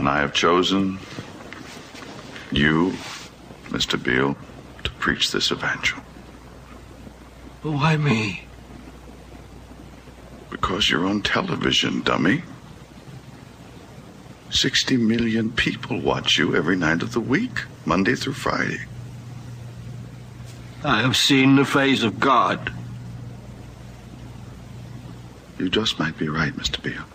And I have chosen you, Mr. Beale, to preach this evangel. Why me? Because you're on television, dummy. 60 million people watch you every night of the week, Monday through Friday. I have seen the face of God. You just might be right, Mr. Beale.